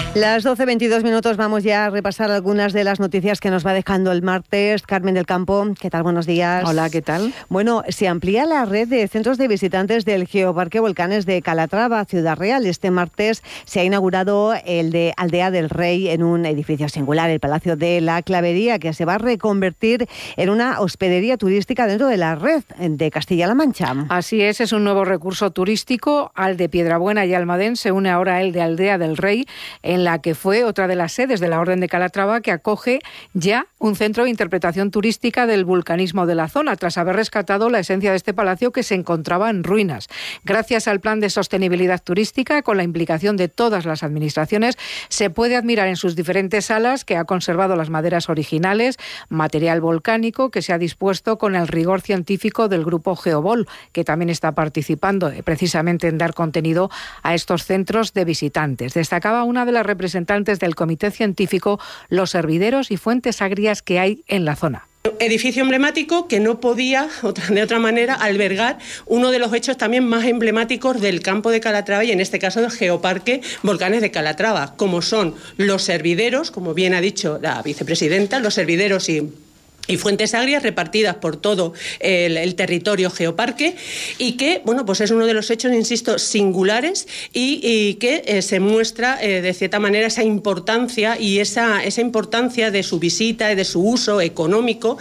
Las 12:22 vamos ya a repasar algunas de las noticias que nos va dejando el martes. Carmen del Campo, ¿qué tal? Buenos días. Hola, ¿qué tal? Bueno, se amplía la red de centros de visitantes del Geoparque Volcanes de Calatrava, Ciudad Real. Este martes se ha inaugurado el de Aldea del Rey en un edificio singular, el Palacio de la Clavería, que se va a reconvertir en una hospedería turística dentro de la red de Castilla-La Mancha. Así es un nuevo recurso turístico. Al de Piedrabuena y Almadén se une ahora el de Aldea del Rey, en la que fue otra de las sedes de la Orden de Calatrava, que acoge ya un centro de interpretación turística del vulcanismo de la zona, tras haber rescatado la esencia de este palacio que se encontraba en ruinas. Gracias al plan de sostenibilidad turística, con la implicación de todas las administraciones, se puede admirar en sus diferentes salas que ha conservado las maderas originales, material volcánico que se ha dispuesto con el rigor científico del grupo Geovol, que también está participando precisamente en dar contenido a estos centros de visitantes. Destacaba una de las representantes del comité científico los hervideros y fuentes agrias que hay en la zona. Edificio emblemático que no podía, de otra manera, albergar uno de los hechos también más emblemáticos del campo de Calatrava y en este caso del Geoparque Volcanes de Calatrava, como son los hervideros, como bien ha dicho la vicepresidenta, los hervideros y fuentes agrias repartidas por todo el territorio geoparque y que, bueno, pues es uno de los hechos, insisto, singulares y que se muestra de cierta manera esa importancia y esa importancia de su visita y de su uso económico,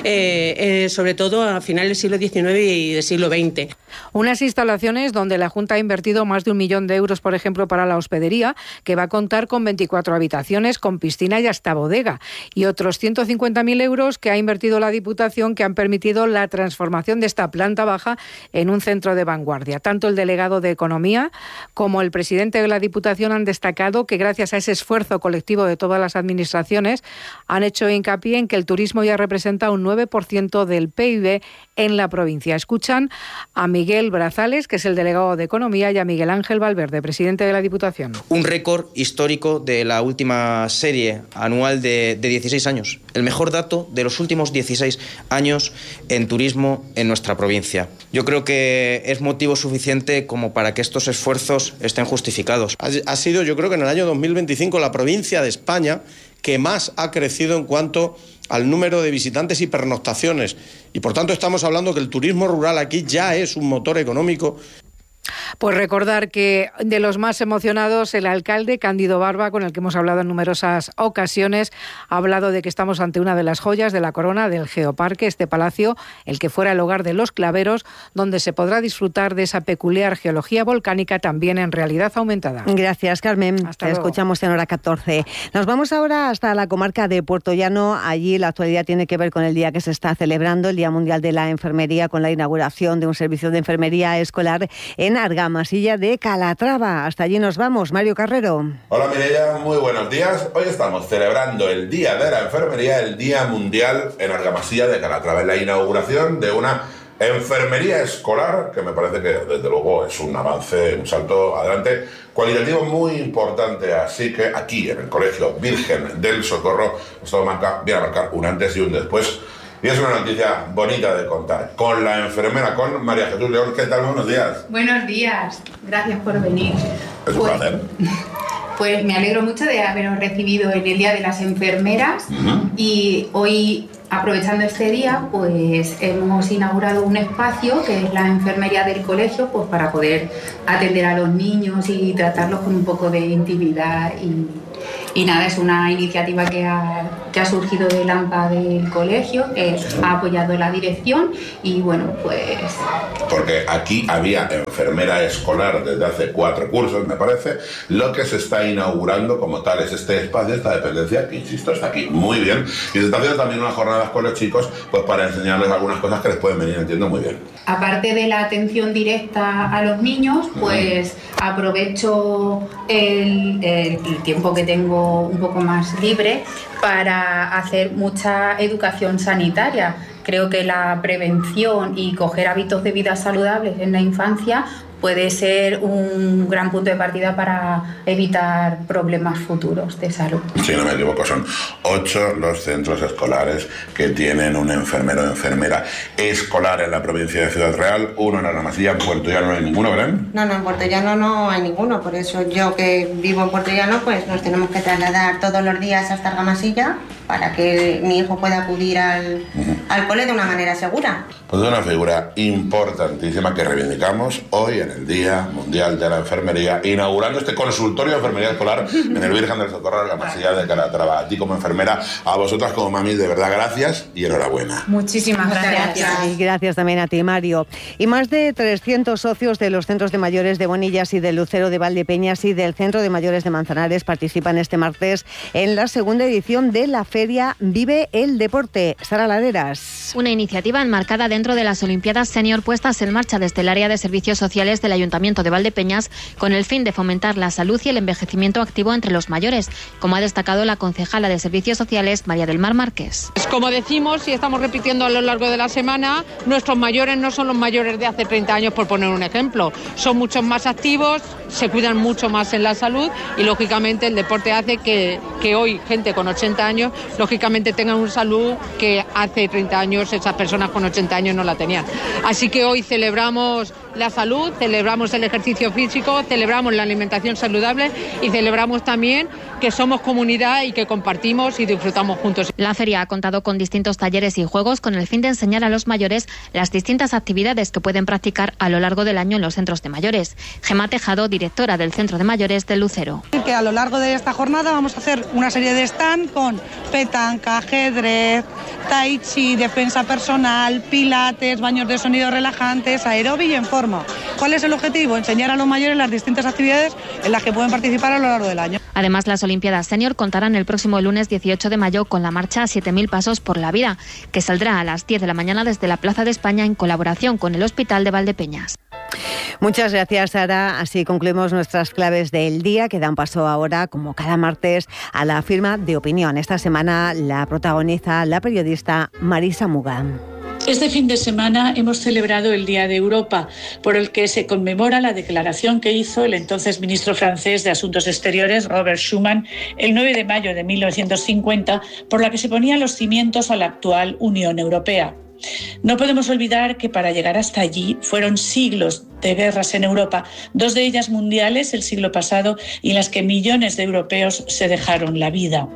sobre todo a finales del siglo XIX y del siglo XX. Unas instalaciones donde la Junta ha invertido más de 1 millón de euros, por ejemplo, para la hospedería, que va a contar con 24 habitaciones, con piscina y hasta bodega, y otros 150.000 euros que ha invertido la Diputación, que han permitido la transformación de esta planta baja en un centro de vanguardia. Tanto el delegado de Economía como el presidente de la Diputación han destacado que gracias a ese esfuerzo colectivo de todas las administraciones han hecho hincapié en que el turismo ya representa un 9% del PIB en la provincia. Escuchan a Miguel Brazales, que es el delegado de Economía, y a Miguel Ángel Valverde, presidente de la Diputación. Un récord histórico de la última serie anual de 16 años. El mejor dato de los últimos 16 años en turismo en nuestra provincia. Yo creo que es motivo suficiente como para que estos esfuerzos estén justificados. Ha sido, yo creo que en el año 2025, la provincia de España que más ha crecido en cuanto al número de visitantes y pernoctaciones. Y por tanto estamos hablando que el turismo rural aquí ya es un motor económico. Pues recordar que de los más emocionados, el alcalde Cándido Barba, con el que hemos hablado en numerosas ocasiones, ha hablado de que estamos ante una de las joyas de la corona del Geoparque, este palacio, el que fuera el hogar de los claveros, donde se podrá disfrutar de esa peculiar geología volcánica también en realidad aumentada. Gracias, Carmen. Hasta Te luego. escuchamos en hora 14. Nos vamos ahora hasta la comarca de Puerto Llano. Allí la actualidad tiene que ver con el día que se está celebrando, el Día Mundial de la Enfermería, con la inauguración de un servicio de enfermería escolar en Argamasilla de Calatrava. Hasta allí nos vamos. Mario Carrero. Hola Mireia, muy buenos días. Hoy estamos celebrando el Día de la Enfermería, el Día Mundial en Argamasilla de Calatrava, en la inauguración de una enfermería escolar, que me parece que desde luego es un avance, un salto adelante cualitativo muy importante. Así que aquí en el Colegio Virgen del Socorro esto viene a marcar un antes y un después. Y es una noticia bonita de contar. Con la enfermera, con María Jesús León. ¿Qué tal? Buenos días. Buenos días. Gracias por venir. Es un placer. Pues me alegro mucho de haberos recibido en el Día de las Enfermeras. Y hoy, aprovechando este día, pues hemos inaugurado un espacio que es la enfermería del colegio, pues para poder atender a los niños y tratarlos con un poco de intimidad y nada, es una iniciativa que ha surgido del AMPA del colegio, que ha apoyado la dirección y bueno, pues... Porque aquí había enfermera escolar desde hace 4 cursos, me parece. Lo que se está inaugurando como tal es este espacio, esta dependencia, que insisto, está aquí muy bien. Y se está haciendo también unas jornadas con los chicos, pues para enseñarles algunas cosas que les pueden venir, entiendo, muy bien. Aparte de la atención directa a los niños, pues aprovecho el tiempo que tengo un poco más libre para hacer mucha educación sanitaria. Creo que la prevención y coger hábitos de vida saludables en la infancia puede ser un gran punto de partida para evitar problemas futuros de salud. Si no me equivoco, son 8 los centros escolares que tienen un enfermero o enfermera escolar en la provincia de Ciudad Real, 1 en Argamasilla. En Puerto Llano no hay ninguno, ¿verdad? No, en Puerto Llano no hay ninguno, por eso yo que vivo en Puerto Llano, pues nos tenemos que trasladar todos los días hasta Argamasilla para que mi hijo pueda acudir al cole de una manera segura. Pues es una figura importantísima que reivindicamos hoy en el Día Mundial de la Enfermería, inaugurando este consultorio de enfermería escolar en el Virgen del Socorro de Argamasilla de Calatrava. A ti como enfermera, a vosotras como mamis, de verdad gracias y enhorabuena. Muchísimas gracias. Y gracias también a ti, Mario. Y más de 300 socios de los centros de mayores de Bonillas y del Lucero de Valdepeñas y del Centro de Mayores de Manzanares participan este martes en la segunda edición de la feria Vive el Deporte. Sara Laderas. Una iniciativa enmarcada dentro de las Olimpiadas Senior puestas en marcha desde el área de servicios sociales del Ayuntamiento de Valdepeñas con el fin de fomentar la salud y el envejecimiento activo entre los mayores, como ha destacado la concejala de Servicios Sociales, María del Mar Márquez. Como decimos y estamos repitiendo a lo largo de la semana, nuestros mayores no son los mayores de hace 30 años, por poner un ejemplo. Son muchos más activos, se cuidan mucho más en la salud y, lógicamente, el deporte hace que hoy gente con 80 años, lógicamente, tengan una salud que hace 30 años esas personas con 80 años no la tenían. Así que hoy celebramos la salud, celebramos el ejercicio físico, celebramos la alimentación saludable y celebramos también que somos comunidad y que compartimos y disfrutamos juntos. La feria ha contado con distintos talleres y juegos con el fin de enseñar a los mayores las distintas actividades que pueden practicar a lo largo del año en los centros de mayores. Gemma Tejado, directora del Centro de Mayores del Lucero. Que a lo largo de esta jornada vamos a hacer una serie de stand con petanca, ajedrez, tai chi, defensa personal, pilates, baños de sonido relajantes, aeróbic y en forma. ¿Cuál es el objetivo? Enseñar a los mayores las distintas actividades en las que pueden participar a lo largo del año. Además, las Olimpiadas Senior contarán el próximo lunes 18 de mayo con la marcha 7.000 Pasos por la Vida, que saldrá a las 10 de la mañana desde la Plaza de España en colaboración con el Hospital de Valdepeñas. Muchas gracias, Sara. Así concluimos nuestras claves del día, que dan paso ahora, como cada martes, a la firma de opinión. Esta semana la protagoniza la periodista Marisa Muga. Este fin de semana hemos celebrado el Día de Europa, por el que se conmemora la declaración que hizo el entonces ministro francés de Asuntos Exteriores, Robert Schuman, el 9 de mayo de 1950, por la que se ponían los cimientos a la actual Unión Europea. No podemos olvidar que para llegar hasta allí fueron siglos de guerras en Europa, 2 de ellas mundiales el siglo pasado y en las que millones de europeos se dejaron la vida.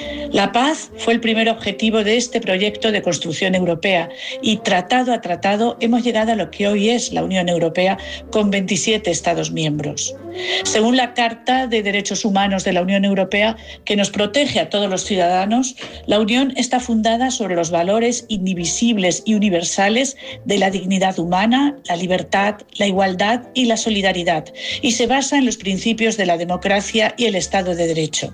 La paz fue el primer objetivo de este proyecto de construcción europea y tratado a tratado hemos llegado a lo que hoy es la Unión Europea con 27 Estados miembros. Según la Carta de Derechos Humanos de la Unión Europea, que nos protege a todos los ciudadanos, la Unión está fundada sobre los valores indivisibles y universales de la dignidad humana, la libertad, la igualdad y la solidaridad, y se basa en los principios de la democracia y el Estado de Derecho.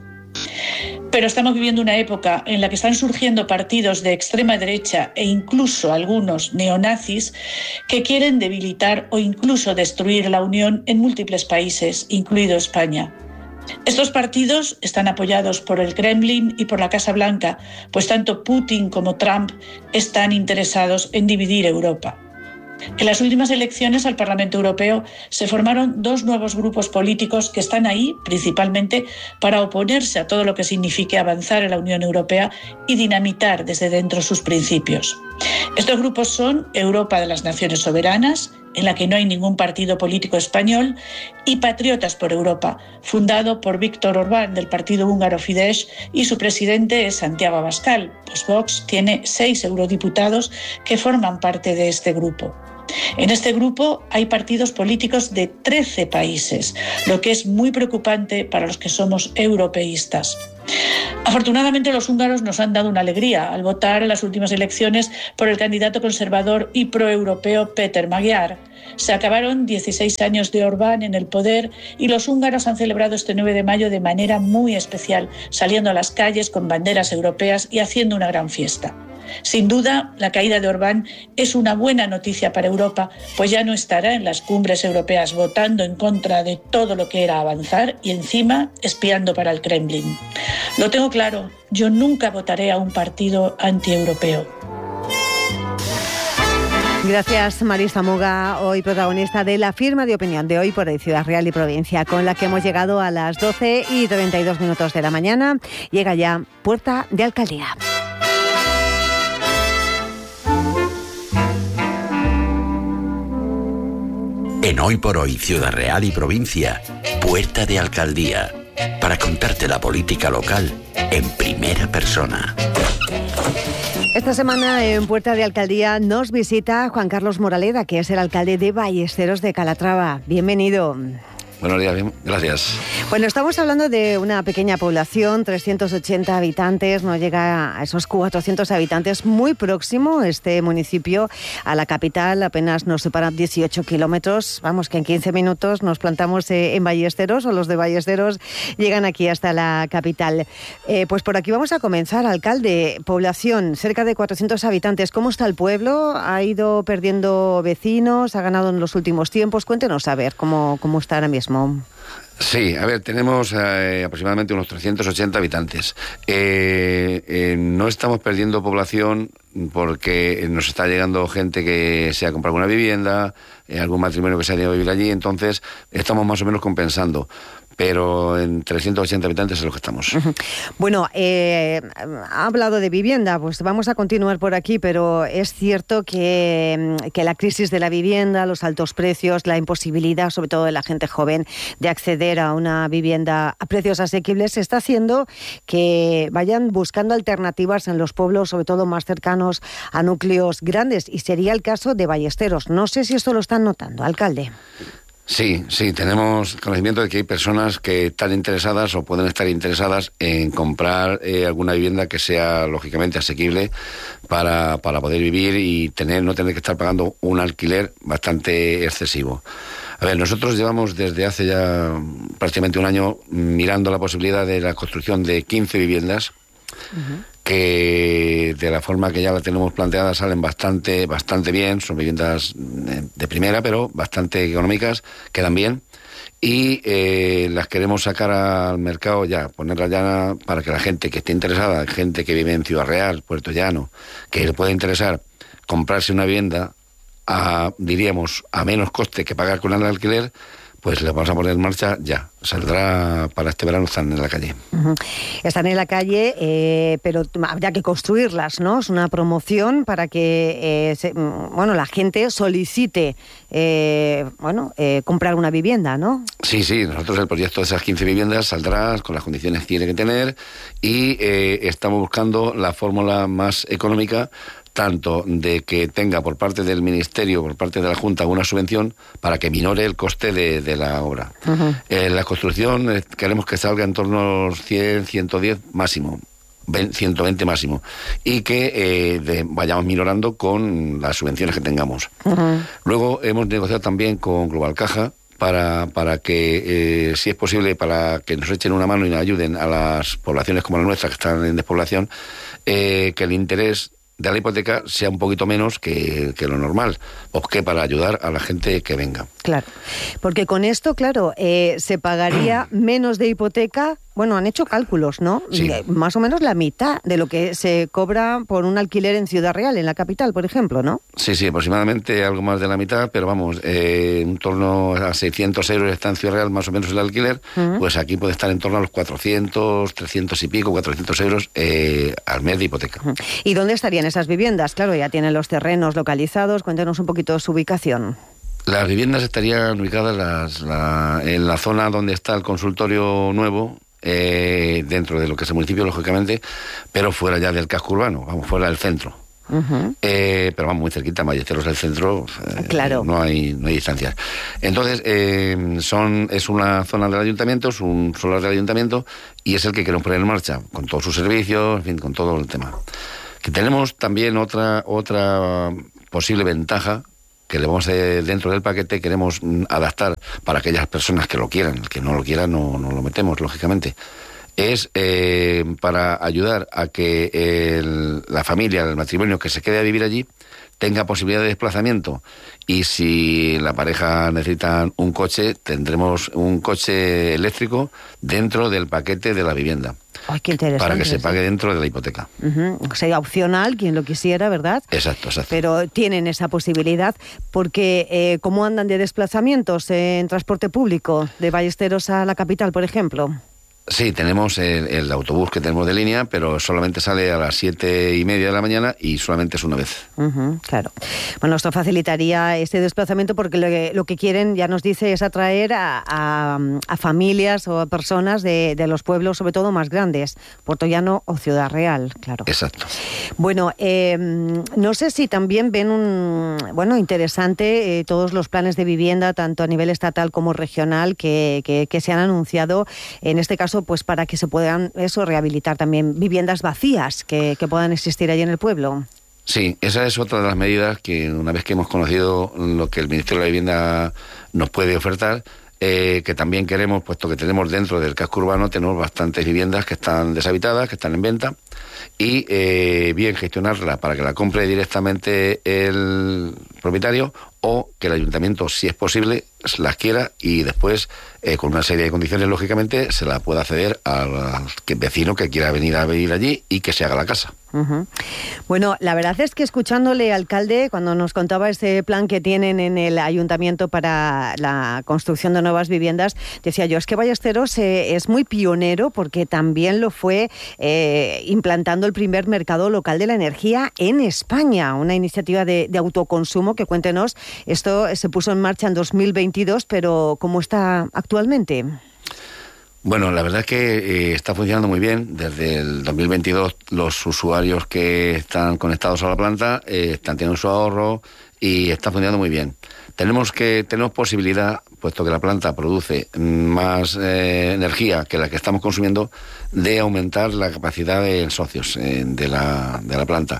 Pero estamos viviendo una época en la que están surgiendo partidos de extrema derecha e incluso algunos neonazis que quieren debilitar o incluso destruir la Unión en múltiples países, incluido España. Estos partidos están apoyados por el Kremlin y por la Casa Blanca, pues tanto Putin como Trump están interesados en dividir Europa. En las últimas elecciones al Parlamento Europeo se formaron 2 nuevos grupos políticos que están ahí principalmente para oponerse a todo lo que signifique avanzar en la Unión Europea y dinamitar desde dentro sus principios. Estos grupos son Europa de las Naciones Soberanas, en la que no hay ningún partido político español, y Patriotas por Europa, fundado por Víctor Orbán del partido húngaro Fidesz y su presidente es Santiago Abascal, pues Vox tiene 6 eurodiputados que forman parte de este grupo. En este grupo hay partidos políticos de 13 países, lo que es muy preocupante para los que somos europeístas. Afortunadamente los húngaros nos han dado una alegría al votar en las últimas elecciones por el candidato conservador y proeuropeo Péter Magyar. Se acabaron 16 años de Orbán en el poder y los húngaros han celebrado este 9 de mayo de manera muy especial, saliendo a las calles con banderas europeas y haciendo una gran fiesta. Sin duda, la caída de Orbán es una buena noticia para Europa, pues ya no estará en las cumbres europeas votando en contra de todo lo que era avanzar y encima espiando para el Kremlin. Lo tengo claro, yo nunca votaré a un partido antieuropeo. Gracias, Marisa Muga, hoy protagonista de la firma de opinión de Hoy por Hoy Ciudad Real y Provincia, con la que hemos llegado a las 12:32 de la mañana. Llega ya Puerta de Alcaldía. En Hoy por Hoy Ciudad Real y Provincia, Puerta de Alcaldía, para contarte la política local en primera persona. Esta semana en Puerta de Alcaldía nos visita Juan Carlos Moraleda, que es el alcalde de Ballesteros de Calatrava. Bienvenido. Buenos días, bien, gracias. Bueno, estamos hablando de una pequeña población, 380 habitantes, no llega a esos 400 habitantes, muy próximo este municipio a la capital, apenas nos separan 18 kilómetros, vamos que en 15 minutos nos plantamos en Ballesteros, o los de Ballesteros llegan aquí hasta la capital. Pues por aquí vamos a comenzar, alcalde, población, cerca de 400 habitantes, ¿cómo está el pueblo? ¿Ha ido perdiendo vecinos? ¿Ha ganado en los últimos tiempos? Cuéntenos a ver cómo está ahora mismo. Sí, a ver, tenemos aproximadamente unos 380 habitantes. No estamos perdiendo población porque nos está llegando gente que se ha comprado una vivienda, algún matrimonio que se ha ido a vivir allí, entonces estamos más o menos compensando. Pero en 380 habitantes es lo que estamos. Bueno, ha hablado de vivienda, pues vamos a continuar por aquí, pero es cierto que la crisis de la vivienda, los altos precios, la imposibilidad, sobre todo de la gente joven, de acceder a una vivienda a precios asequibles, está haciendo que vayan buscando alternativas en los pueblos, sobre todo más cercanos a núcleos grandes, y sería el caso de Ballesteros. No sé si esto lo están notando, alcalde. Sí, tenemos conocimiento de que hay personas que están interesadas o pueden estar interesadas en comprar alguna vivienda que sea lógicamente asequible para poder vivir y no tener que estar pagando un alquiler bastante excesivo. A ver, nosotros llevamos desde hace ya prácticamente un año mirando la posibilidad de la construcción de 15 viviendas, que de la forma que ya la tenemos planteada salen bastante bien, son viviendas de primera, pero bastante económicas, quedan bien, y las queremos sacar al mercado ya, ponerlas ya para que la gente que esté interesada, gente que vive en Ciudad Real, Puerto Llano, que le pueda interesar comprarse una vivienda diríamos, a menos coste que pagar con el alquiler, pues le vamos a poner en marcha ya. Saldrá para este verano, están en la calle. Están en la calle, pero habría que construirlas, ¿no? Es una promoción para que la gente solicite comprar una vivienda, ¿no? Sí, nosotros el proyecto de esas 15 viviendas saldrá con las condiciones que tiene que tener y estamos buscando la fórmula más económica, tanto de que tenga por parte del Ministerio, por parte de la Junta, una subvención para que minore el coste de la obra. La construcción queremos que salga en torno a los 100, 110 máximo, 120 máximo, y que vayamos minorando con las subvenciones que tengamos. Luego hemos negociado también con Global Caja para que, si es posible, para que nos echen una mano y nos ayuden a las poblaciones como la nuestra, que están en despoblación, que el interés de la hipoteca sea un poquito menos que lo normal, o que para ayudar a la gente que venga. Claro, porque con esto, se pagaría menos de hipoteca. Bueno, han hecho cálculos, ¿no? Sí. Más o menos la mitad de lo que se cobra por un alquiler en Ciudad Real, en la capital, por ejemplo, ¿no? Sí, aproximadamente algo más de la mitad, pero vamos, en torno a 600 euros está en Ciudad Real más o menos el alquiler, pues aquí puede estar en torno a los 400, 300 y pico, 400 euros al mes de hipoteca. ¿Y dónde estarían esas viviendas? Claro, ya tienen los terrenos localizados, cuéntenos un poquito su ubicación. Las viviendas estarían ubicadas en la zona donde está el consultorio nuevo, dentro de lo que es el municipio, lógicamente, pero fuera ya del casco urbano, fuera del centro. Pero vamos muy cerquita, Ballesteros del centro, claro. No hay distancias. Entonces, es una zona del ayuntamiento, es un solar del ayuntamiento, y es el que queremos poner en marcha, con todos sus servicios, en fin, con todo el tema. Que tenemos también otra posible ventaja, que le vamos a, dentro del paquete, queremos adaptar para aquellas personas que lo quieran. El que no lo quiera no lo metemos, lógicamente. Es para ayudar a que la familia, el matrimonio que se quede a vivir allí, tenga posibilidad de desplazamiento. Y si la pareja necesita un coche, tendremos un coche eléctrico dentro del paquete de la vivienda. Ay, qué interesante. Para que se pague dentro de la hipoteca. Sería opcional, quien lo quisiera, ¿verdad? Exacto. Pero tienen esa posibilidad, porque ¿cómo andan de desplazamientos en transporte público de Ballesteros a la capital, por ejemplo? Sí, tenemos el autobús que tenemos de línea, pero solamente sale a las 7:30 de la mañana y solamente es una vez. Claro. Bueno, esto facilitaría este desplazamiento porque lo que quieren, ya nos dice, es atraer a familias o a personas de los pueblos, sobre todo más grandes, Puerto Llano o Ciudad Real, claro. Exacto. Bueno, no sé si también ven interesante todos los planes de vivienda, tanto a nivel estatal como regional, que se han anunciado, en este caso, pues para que se puedan rehabilitar también viviendas vacías que puedan existir allí en el pueblo. Sí, esa es otra de las medidas que, una vez que hemos conocido lo que el Ministerio de la Vivienda nos puede ofertar, que también queremos, puesto que tenemos dentro del casco urbano, tenemos bastantes viviendas que están deshabitadas, que están en venta, y bien gestionarla para que la compre directamente el propietario, o que el ayuntamiento, si es posible, las quiera y después, con una serie de condiciones, lógicamente, se la pueda ceder al vecino que quiera venir a vivir allí y que se haga la casa. Bueno, la verdad es que escuchándole, alcalde, cuando nos contaba ese plan que tienen en el ayuntamiento para la construcción de nuevas viviendas, decía yo, es que Ballesteros es muy pionero porque también lo fue implantando el primer mercado local de la energía en España, una iniciativa de autoconsumo que, cuéntenos, esto se puso en marcha en 2022, pero ¿cómo está actualmente? Bueno, la verdad es que está funcionando muy bien. Desde el 2022 los usuarios que están conectados a la planta están teniendo su ahorro y está funcionando muy bien. Tenemos posibilidad, puesto que la planta produce más energía que la que estamos consumiendo, de aumentar la capacidad de socios de la planta.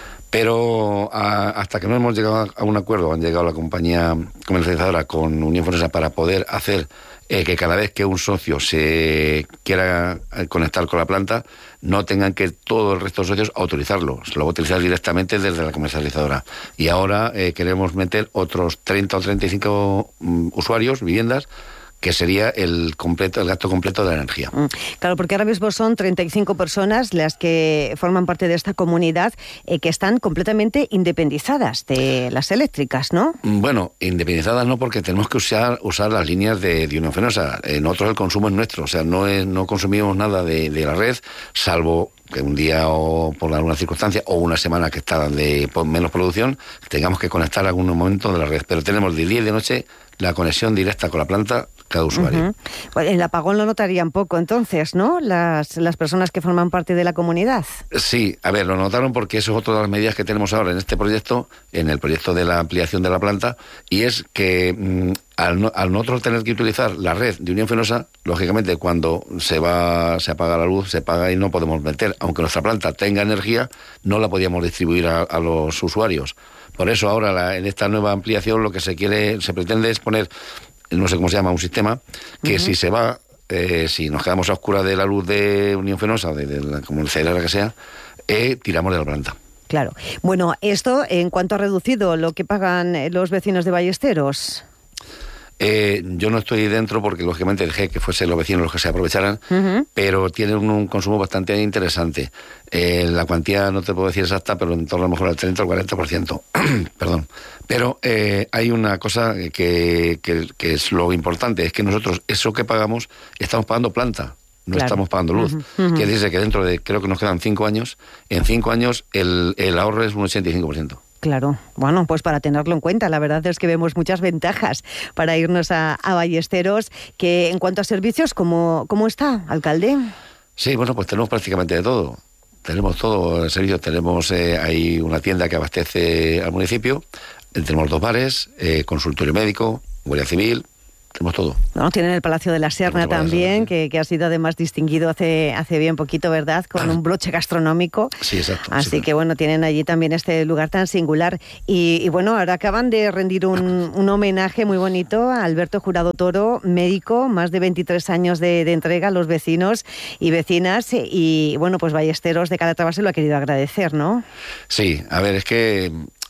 Pero hasta que no hemos llegado a un acuerdo, han llegado la compañía comercializadora con Unión Fenosa para poder hacer que cada vez que un socio se quiera conectar con la planta, no tengan que todo el resto de socios autorizarlo, se lo va a utilizar directamente desde la comercializadora. Y ahora queremos meter otros 30 o 35 usuarios, viviendas, que sería el gasto completo de la energía. Claro, porque ahora mismo son 35 personas las que forman parte de esta comunidad que están completamente independizadas de las eléctricas, ¿no? Bueno, independizadas no, porque tenemos que usar las líneas de Unión Fenosa. Nosotros el consumo es nuestro, o sea, no consumimos nada de la red, salvo que un día o por alguna circunstancia o una semana que está de menos producción, tengamos que conectar algún momento de la red. Pero tenemos de día y de noche la conexión directa con la planta cada usuario. Bueno, el apagón lo notarían poco entonces, ¿no? Las personas que forman parte de la comunidad. Sí, a ver, lo notaron porque eso es otra de las medidas que tenemos ahora en este proyecto, en el proyecto de la ampliación de la planta, y es que al nosotros tener que utilizar la red de Unión Fenosa, lógicamente cuando se apaga la luz, se apaga y no podemos meter, aunque nuestra planta tenga energía, no la podíamos distribuir a los usuarios. Por eso ahora en esta nueva ampliación lo que se pretende es poner, no sé cómo se llama, un sistema que si se va, si nos quedamos a oscuras de la luz de Unión Fenosa o de la comercializadora que sea, tiramos de la planta. Claro. Bueno, esto en cuanto ha reducido lo que pagan los vecinos de Ballesteros. Yo no estoy dentro porque lógicamente dejé que fuesen los vecinos los que se aprovecharan, pero tienen un consumo bastante interesante. La cuantía no te puedo decir exacta, pero en torno a lo mejor al 30 o 40%. Perdón. Pero hay una cosa que es lo importante, es que nosotros eso que pagamos, estamos pagando planta. No estamos pagando luz. Quiere decir que dentro de, creo que nos quedan 5 años, en 5 años el ahorro es un 85%. Claro, bueno, pues para tenerlo en cuenta, la verdad es que vemos muchas ventajas para irnos a Ballesteros. Que en cuanto a servicios, ¿cómo está, alcalde? Sí, bueno, pues tenemos prácticamente de todo. Tenemos todo el servicio. Tenemos hay una tienda que abastece al municipio, tenemos 2 bares, consultorio médico, guardia civil. Tenemos todo. No, tienen el Palacio de la Serna también, que ha sido además distinguido hace bien poquito, ¿verdad? Con un broche gastronómico. Sí, exacto. Así que bueno, tienen allí también este lugar tan singular. Y bueno, ahora acaban de rendir un homenaje muy bonito a Alberto Jurado Toro, médico, más de 23 años de entrega a los vecinos y vecinas. Y bueno, pues Ballesteros de Calatrava se lo ha querido agradecer, ¿no? Sí, a ver, es que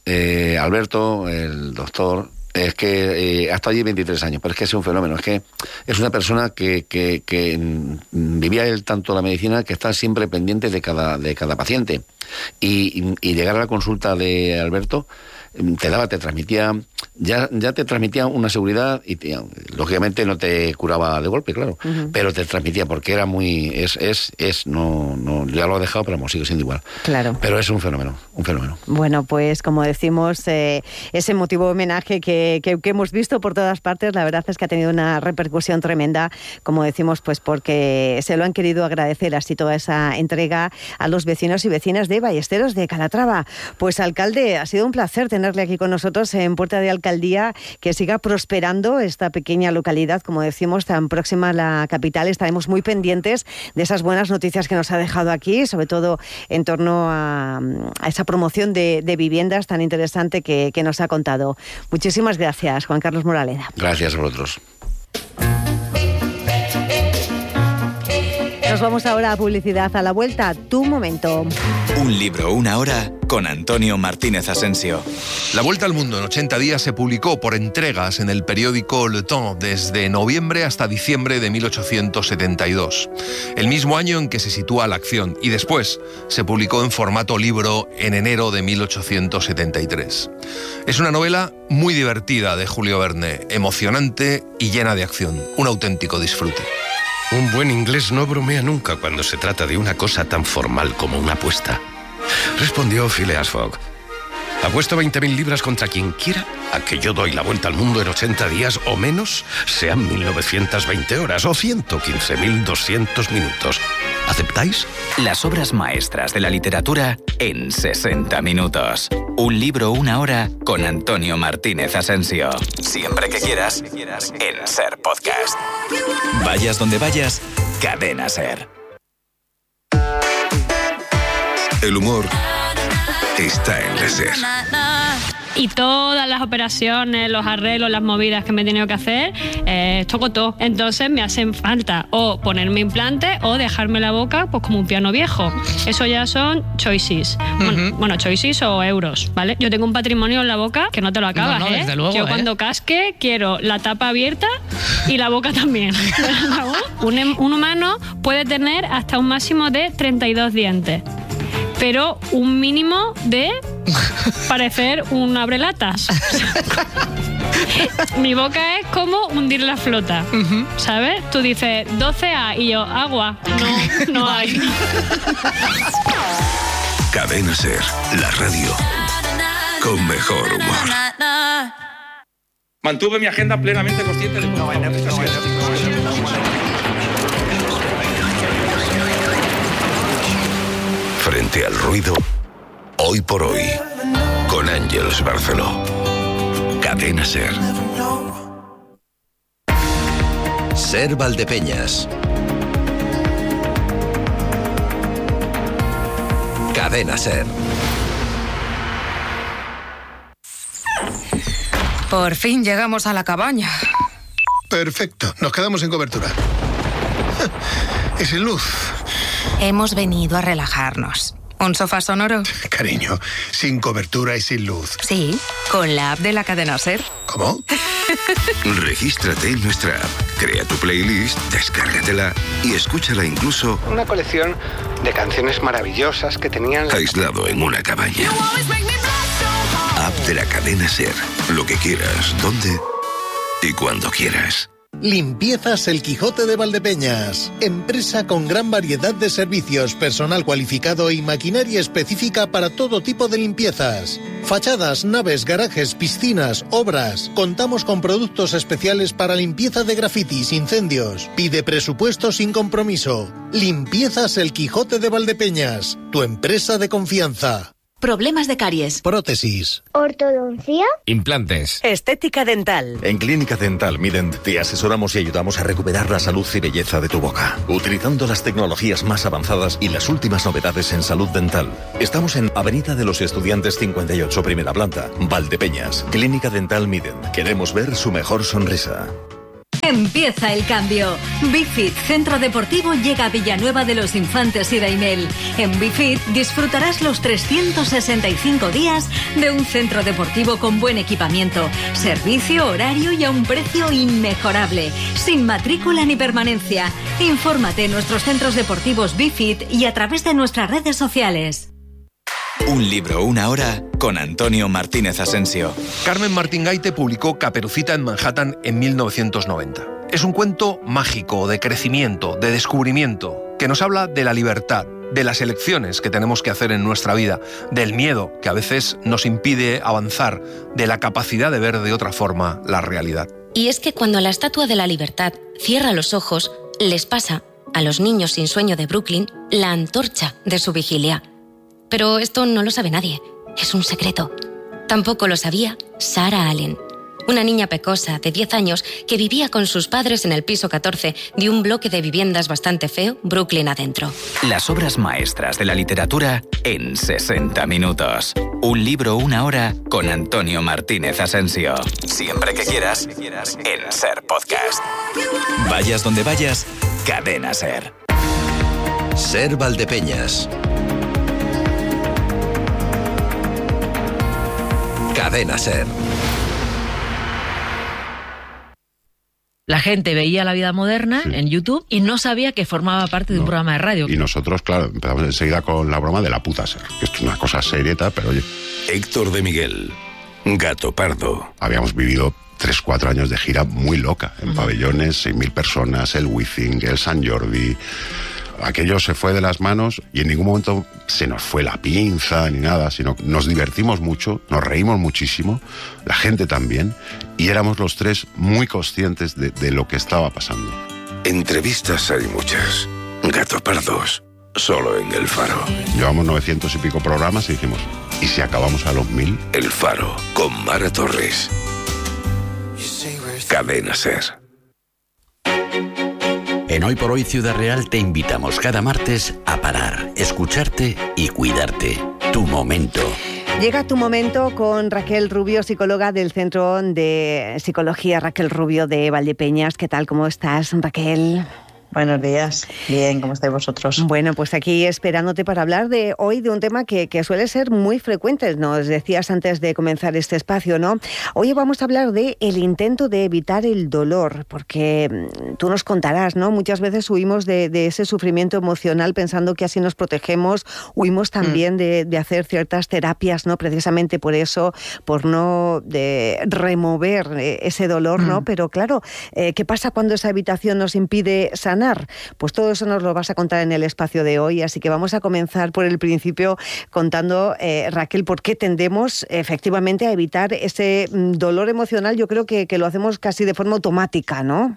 Alberto, el doctor, es que ha estado allí 23 años, pero es que es un fenómeno, es que es una persona que vivía él tanto la medicina que está siempre pendiente de cada paciente. Y llegar a la consulta de Alberto te transmitía, ya te transmitía una seguridad y lógicamente no te curaba de golpe, claro, pero te transmitía porque era muy, no, ya lo ha dejado, pero sigue siendo igual. Claro. Pero es un fenómeno. Bueno, pues como decimos, ese emotivo homenaje que hemos visto por todas partes, la verdad es que ha tenido una repercusión tremenda, como decimos, pues porque se lo han querido agradecer así toda esa entrega a los vecinos y vecinas de Ballesteros de Calatrava. Pues alcalde, ha sido un placer tenerle aquí con nosotros en Puerta de Alcaldía, que siga prosperando esta pequeña localidad, como decimos, tan próxima a la capital. Estaremos muy pendientes de esas buenas noticias que nos ha dejado aquí, sobre todo en torno a esa promoción de viviendas tan interesante que nos ha contado. Muchísimas gracias, Juan Carlos Moraleda. Gracias a vosotros. Nos vamos ahora a publicidad. A la vuelta, Tu Momento. Un libro, una hora, con Antonio Martínez Asensio. La Vuelta al Mundo en 80 días se publicó por entregas en el periódico Le Temps desde noviembre hasta diciembre de 1872, el mismo año en que se sitúa la acción, y después se publicó en formato libro en enero de 1873. Es una novela muy divertida de Julio Verne, emocionante y llena de acción, un auténtico disfrute. Un buen inglés no bromea nunca cuando se trata de una cosa tan formal como una apuesta, respondió Phileas Fogg. Apuesto 20.000 libras contra quien quiera a que yo doy la vuelta al mundo en 80 días o menos, sean 1920 horas o 115.200 minutos. ¿Aceptáis? Las obras maestras de la literatura en 60 minutos. Un libro, una hora, con Antonio Martínez Asensio. Siempre que quieras, en SER Podcast. Vayas donde vayas, Cadena SER. El humor está en la SER. Y todas las operaciones, los arreglos, las movidas que me he tenido que hacer, toco todo. Entonces me hacen falta o ponerme implante o dejarme la boca pues como un piano viejo. Eso ya son choices. Bueno, choices o euros, ¿vale? Yo tengo un patrimonio en la boca que no te lo acabas, no, desde luego, Yo cuando casque quiero la tapa abierta y la boca también. Un humano puede tener hasta un máximo de 32 dientes. Pero un mínimo de parecer un abrelatas. Mi boca es como hundir la flota, ¿sabes? Tú dices 12A y yo, agua. No hay. Cadena SER, la radio con mejor humor. Mantuve mi agenda plenamente consciente de Frente al ruido, hoy por hoy, con Ángeles Barceló. Cadena SER. SER Valdepeñas. Cadena SER. Por fin llegamos a la cabaña. Perfecto, nos quedamos sin cobertura. Y sin luz. Hemos venido a relajarnos. ¿Un sofá sonoro? Cariño, sin cobertura y sin luz. Sí, con la app de la cadena SER. ¿Cómo? Regístrate en nuestra app, crea tu playlist, descárgatela y escúchala incluso... Una colección de canciones maravillosas que tenían... aislado en una cabaña. App de la cadena SER. Lo que quieras, donde y cuando quieras. Limpiezas El Quijote de Valdepeñas. Empresa con gran variedad de servicios, personal cualificado y maquinaria específica para todo tipo de limpiezas. Fachadas, naves, garajes, piscinas, obras. Contamos con productos especiales para limpieza de grafitis, incendios. Pide presupuesto sin compromiso. Limpiezas El Quijote de Valdepeñas. Tu empresa de confianza. Problemas de caries. Prótesis. Ortodoncia. Implantes. Estética dental. En Clínica Dental Mident te asesoramos y ayudamos a recuperar la salud y belleza de tu boca, utilizando las tecnologías más avanzadas y las últimas novedades en salud dental. Estamos en Avenida de los Estudiantes 58, primera planta, Valdepeñas. Clínica Dental Mident. Queremos ver su mejor sonrisa. Empieza el cambio. Bifit Centro Deportivo llega a Villanueva de los Infantes y Daimel. En Bifit disfrutarás los 365 días de un centro deportivo con buen equipamiento, servicio, horario y a un precio inmejorable, sin matrícula ni permanencia. Infórmate en nuestros centros deportivos Bifit y a través de nuestras redes sociales. Un libro, una hora, con Antonio Martínez Asensio. Carmen Martín Gaite publicó Caperucita en Manhattan en 1990. Es un cuento mágico, de crecimiento, de descubrimiento, que nos habla de la libertad, de las elecciones que tenemos que hacer en nuestra vida, del miedo que a veces nos impide avanzar, de la capacidad de ver de otra forma la realidad. Y es que cuando la Estatua de la Libertad cierra los ojos, les pasa a los niños sin sueño de Brooklyn la antorcha de su vigilia. Pero esto no lo sabe nadie, es un secreto. Tampoco lo sabía Sarah Allen, una niña pecosa de 10 años que vivía con sus padres en el piso 14 de un bloque de viviendas bastante feo, Brooklyn adentro. Las obras maestras de la literatura en 60 minutos. Un libro, una hora, con Antonio Martínez Asensio. Siempre que quieras, en SER Podcast. Vayas donde vayas, Cadena SER. SER Valdepeñas. Cadena SER. La gente veía La Vida Moderna en YouTube y no sabía que formaba parte de un programa de radio. Y nosotros, claro, empezamos enseguida con la broma de la puta SER, que esto es una cosa seria y tal, pero oye... Héctor de Miguel, Gato Pardo. Habíamos vivido 3-4 años de gira muy loca, en pabellones, 6.000 personas, el Wizzing, el Sant Jordi... Aquello se fue de las manos y en ningún momento se nos fue la pinza ni nada, sino nos divertimos mucho, nos reímos muchísimo, la gente también, y éramos los tres muy conscientes de lo que estaba pasando. Entrevistas hay muchas. Gato Pardos, solo en El Faro. Llevamos 900 y pico programas y dijimos, ¿y si acabamos a los 1000? El Faro, con Mara Torres. Cadena SER. En Hoy por Hoy Ciudad Real te invitamos cada martes a parar, escucharte y cuidarte. Tu momento. Llega tu momento con Raquel Rubio, psicóloga del Centro de Psicología Raquel Rubio de Valdepeñas. ¿Qué tal? ¿Cómo estás, Raquel? Buenos días. Bien, ¿cómo estáis vosotros? Bueno, pues aquí esperándote para hablar de hoy de un tema que suele ser muy frecuente. Nos decías antes de comenzar este espacio, ¿no? Hoy vamos a hablar de el intento de evitar el dolor, porque tú nos contarás, ¿no? Muchas veces huimos de ese sufrimiento emocional pensando que así nos protegemos. Huimos también de hacer ciertas terapias, ¿no? Precisamente por eso, por no remover ese dolor, ¿no? Pero claro, ¿qué pasa cuando esa evitación nos impide sanar? Pues todo eso nos lo vas a contar en el espacio de hoy, así que vamos a comenzar por el principio contando, Raquel, por qué tendemos efectivamente a evitar ese dolor emocional. Yo creo que lo hacemos casi de forma automática, ¿no?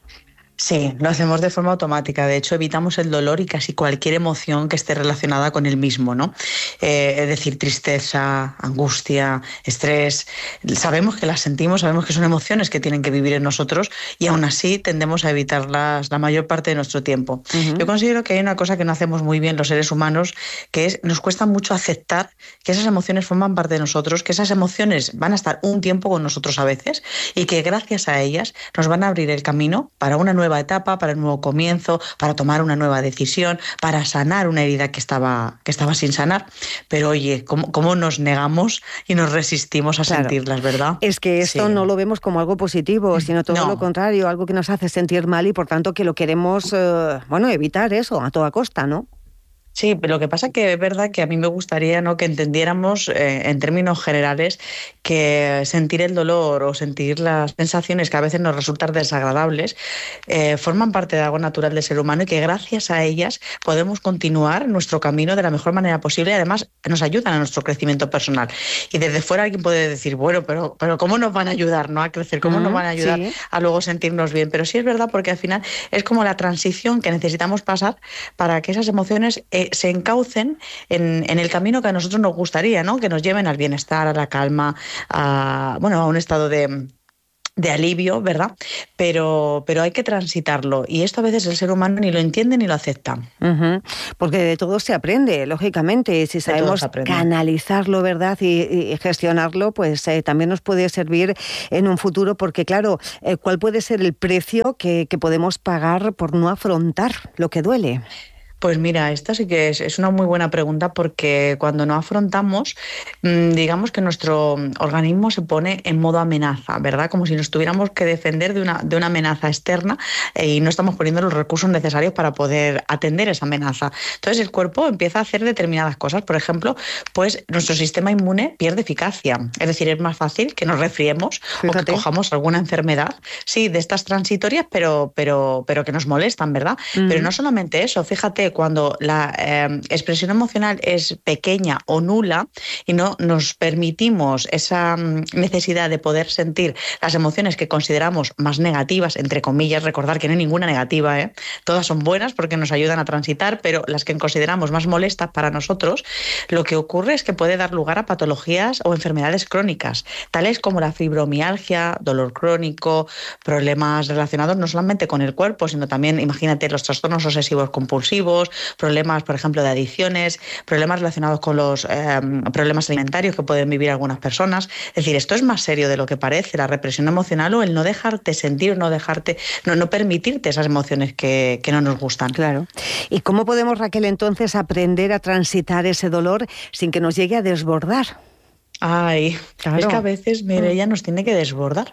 Sí, lo hacemos de forma automática. De hecho, evitamos el dolor y casi cualquier emoción que esté relacionada con el mismo, ¿no? Es decir, tristeza, angustia, estrés. Sabemos que las sentimos, sabemos que son emociones que tienen que vivir en nosotros y aún así tendemos a evitarlas la mayor parte de nuestro tiempo. Yo considero que hay una cosa que no hacemos muy bien los seres humanos, que es nos cuesta mucho aceptar que esas emociones forman parte de nosotros, que esas emociones van a estar un tiempo con nosotros a veces y que gracias a ellas nos van a abrir el camino para una nueva etapa, para un nuevo comienzo, para tomar una nueva decisión, para sanar una herida que estaba sin sanar. Pero oye, ¿cómo nos negamos y nos resistimos a sentirlas, verdad? Es que esto no lo vemos como algo positivo, sino todo lo contrario, algo que nos hace sentir mal y por tanto que lo queremos, evitar eso a toda costa, ¿no? Sí, pero lo que pasa que es verdad que a mí me gustaría, ¿no?, que entendiéramos en términos generales que sentir el dolor o sentir las sensaciones que a veces nos resultan desagradables forman parte de algo natural del ser humano y que gracias a ellas podemos continuar nuestro camino de la mejor manera posible y además nos ayudan a nuestro crecimiento personal. Y desde fuera alguien puede decir, bueno, pero ¿cómo nos van a ayudar, ¿no?, a crecer? ¿Cómo nos van a ayudar a luego sentirnos bien? Pero sí es verdad porque al final es como la transición que necesitamos pasar para que esas emociones se encaucen en el camino que a nosotros nos gustaría, ¿no? Que nos lleven al bienestar, a la calma, a un estado de de alivio, ¿verdad? Pero hay que transitarlo y esto a veces el ser humano ni lo entiende ni lo acepta. Porque de todo se aprende, lógicamente, si sabemos canalizarlo, ¿verdad? Y gestionarlo, pues también nos puede servir en un futuro, porque claro, ¿cuál puede ser el precio que podemos pagar por no afrontar lo que duele? Pues mira, esta sí que es una muy buena pregunta, porque cuando no afrontamos, digamos que nuestro organismo se pone en modo amenaza, ¿verdad? Como si nos tuviéramos que defender de una amenaza externa y no estamos poniendo los recursos necesarios para poder atender esa amenaza. Entonces el cuerpo empieza a hacer determinadas cosas. Por ejemplo, pues nuestro sistema inmune pierde eficacia. Es decir, es más fácil que nos resfriemos o que cojamos alguna enfermedad, sí, de estas transitorias, pero que nos molestan, ¿verdad? Pero no solamente eso, fíjate, cuando la expresión emocional es pequeña o nula y no nos permitimos esa necesidad de poder sentir las emociones que consideramos más negativas, entre comillas, recordar que no hay ninguna negativa, todas son buenas porque nos ayudan a transitar, pero las que consideramos más molestas para nosotros, lo que ocurre es que puede dar lugar a patologías o enfermedades crónicas, tales como la fibromialgia, dolor crónico, problemas relacionados no solamente con el cuerpo, sino también, imagínate, los trastornos obsesivos compulsivos, problemas, por ejemplo, de adicciones, problemas relacionados con los problemas alimentarios que pueden vivir algunas personas. Es decir, esto es más serio de lo que parece, la represión emocional o el no dejarte sentir, no permitirte esas emociones que no nos gustan. Claro. ¿Y cómo podemos, Raquel, entonces aprender a transitar ese dolor sin que nos llegue a desbordar? Ay, claro. Es que a veces, Mireia, nos tiene que desbordar.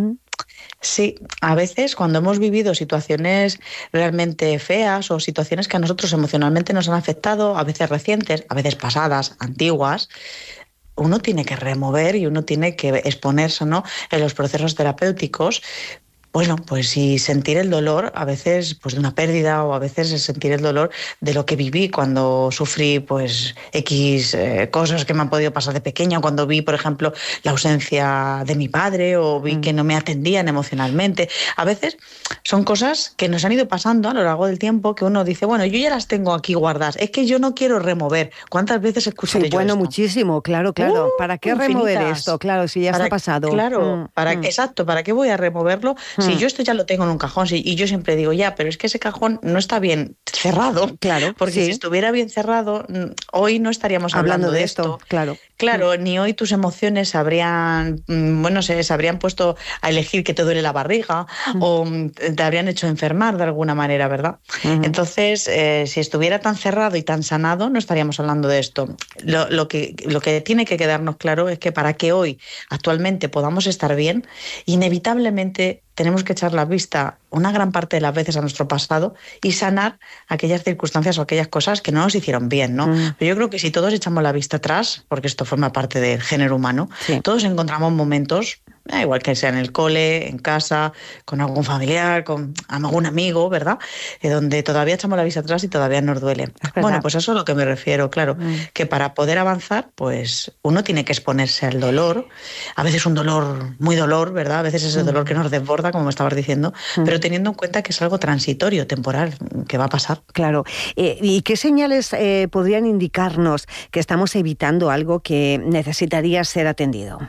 Sí, a veces cuando hemos vivido situaciones realmente feas o situaciones que a nosotros emocionalmente nos han afectado, a veces recientes, a veces pasadas, antiguas, uno tiene que remover y uno tiene que exponerse, ¿no?, en los procesos terapéuticos. Bueno, pues sí, sentir el dolor a veces pues de una pérdida, o a veces es sentir el dolor de lo que viví cuando sufrí pues X cosas que me han podido pasar de pequeña, cuando vi, por ejemplo, la ausencia de mi padre, o vi que no me atendían emocionalmente. A veces son cosas que nos han ido pasando a lo largo del tiempo, que uno dice, bueno, yo ya las tengo aquí guardadas, es que yo no quiero remover. ¿Cuántas veces escuché yo bueno, esto? Muchísimo, claro. ¿Para qué remover esto? Claro, si ya está pasado. Claro, exacto, ¿para qué voy a removerlo? Si yo esto ya lo tengo en un cajón, y yo siempre digo, ya, pero es que ese cajón no está bien cerrado. Claro, porque si estuviera bien cerrado, hoy no estaríamos hablando de esto. Claro, ni hoy tus emociones se habrían puesto a elegir que te duele la barriga, o te habrían hecho enfermar de alguna manera, ¿verdad? Entonces, si estuviera tan cerrado y tan sanado, no estaríamos hablando de esto. Lo que tiene que quedarnos claro es que para que hoy, actualmente, podamos estar bien, inevitablemente tenemos que echar la vista una gran parte de las veces a nuestro pasado y sanar aquellas circunstancias o aquellas cosas que no nos hicieron bien, ¿no? Pero yo creo que si todos echamos la vista atrás, porque esto forma parte del género humano, todos encontramos momentos, igual que sea en el cole, en casa, con algún familiar, con algún amigo, ¿verdad?, donde todavía echamos la vista atrás y todavía nos duele. Bueno, pues eso es a lo que me refiero, claro, que para poder avanzar, pues uno tiene que exponerse al dolor, a veces un dolor, muy dolor, ¿verdad?, a veces es el dolor que nos desborda, como me estabas diciendo, pero teniendo en cuenta que es algo transitorio, temporal, que va a pasar. Claro. ¿Y qué señales podrían indicarnos que estamos evitando algo que necesitaría ser atendido?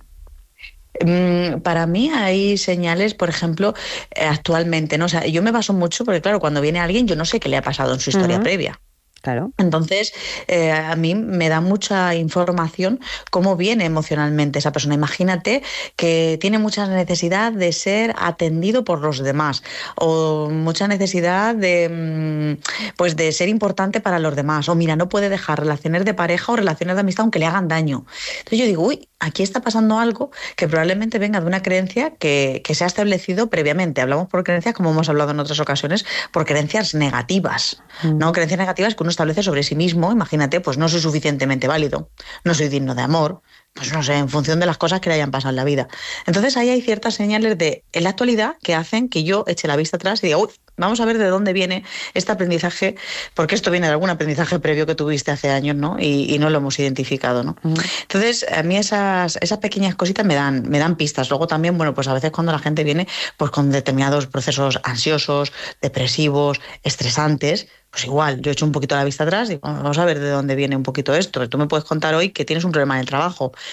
Para mí hay señales, por ejemplo, actualmente, ¿no? O sea, yo me baso mucho porque, claro, cuando viene alguien, yo no sé qué le ha pasado en su historia previa. Claro. Entonces, a mí me da mucha información cómo viene emocionalmente esa persona. Imagínate que tiene mucha necesidad de ser atendido por los demás, o mucha necesidad de ser importante para los demás, o mira, no puede dejar relaciones de pareja o relaciones de amistad aunque le hagan daño. Entonces yo digo, uy, aquí está pasando algo que probablemente venga de una creencia que se ha establecido previamente. Hablamos por creencias, como hemos hablado en otras ocasiones, por creencias negativas, ¿no? Creencias negativas que uno establece sobre sí mismo. Imagínate, pues no soy suficientemente válido, no soy digno de amor, pues no sé, en función de las cosas que le hayan pasado en la vida. Entonces ahí hay ciertas señales en la actualidad que hacen que yo eche la vista atrás y diga, uy, vamos a ver de dónde viene este aprendizaje, porque esto viene de algún aprendizaje previo que tuviste hace años, ¿no? Y no lo hemos identificado, ¿no? Entonces, a mí esas pequeñas cositas me dan pistas. Luego también, bueno, pues a veces cuando la gente viene pues con determinados procesos ansiosos, depresivos, estresantes, pues igual, yo echo un poquito la vista atrás y vamos a ver de dónde viene un poquito esto. Tú me puedes contar hoy que tienes un problema en el trabajo.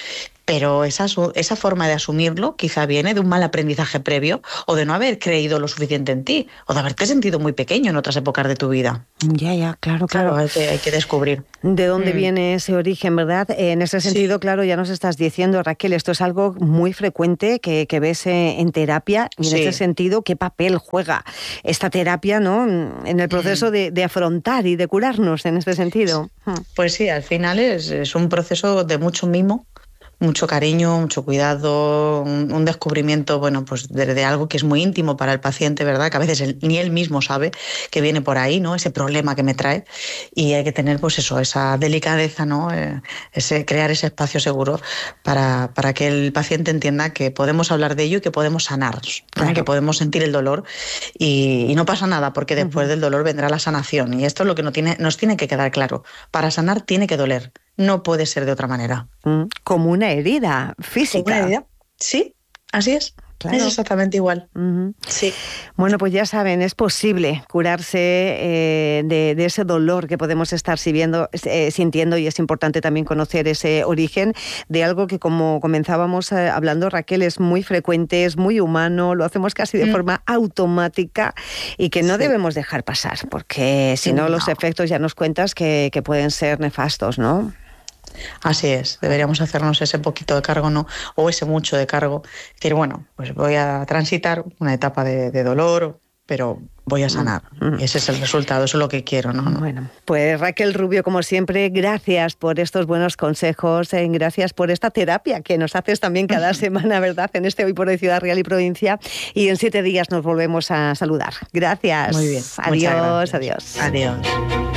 Pero esa forma de asumirlo quizá viene de un mal aprendizaje previo o de no haber creído lo suficiente en ti o de haberte sentido muy pequeño en otras épocas de tu vida. Ya, claro. Hay que descubrir. ¿De dónde viene ese origen, verdad? En ese sentido, claro, ya nos estás diciendo, Raquel, esto es algo muy frecuente que ves en terapia. Y en ese sentido, ¿qué papel juega esta terapia, ¿no?, en el proceso de afrontar y de curarnos en este sentido? Pues sí, al final es un proceso de mucho mimo, mucho cariño, mucho cuidado, un descubrimiento, bueno, pues de algo que es muy íntimo para el paciente, ¿verdad? Que a veces ni él mismo sabe que viene por ahí, ¿no? Ese problema que me trae, y hay que tener, pues eso, esa delicadeza, ¿no? Crear ese espacio seguro para que el paciente entienda que podemos hablar de ello y que podemos sanar, que podemos sentir el dolor y no pasa nada, porque después del dolor vendrá la sanación, y esto es lo que nos tiene que quedar claro. Para sanar tiene que doler. No puede ser de otra manera. Como una herida física. Como una herida, sí, así es. Claro. Es exactamente igual. Sí. Bueno, pues ya saben, es posible curarse de ese dolor que podemos estar sintiendo, y es importante también conocer ese origen de algo que, como comenzábamos hablando, Raquel, es muy frecuente, es muy humano, lo hacemos casi de forma automática y que no debemos dejar pasar, porque si no, los efectos ya nos cuentas que pueden ser nefastos, ¿no? Así es, deberíamos hacernos ese poquito de cargo, ¿no? O ese mucho de cargo. Decir, bueno, pues voy a transitar una etapa de dolor, pero voy a sanar. Y ese es el resultado, eso es lo que quiero, ¿no? Bueno, pues Raquel Rubio, como siempre, gracias por estos buenos consejos, gracias por esta terapia que nos haces también cada semana, ¿verdad? En este Hoy por Hoy Ciudad Real y Provincia. Y en 7 días nos volvemos a saludar. Gracias. Muy bien. Adiós, adiós. Adiós.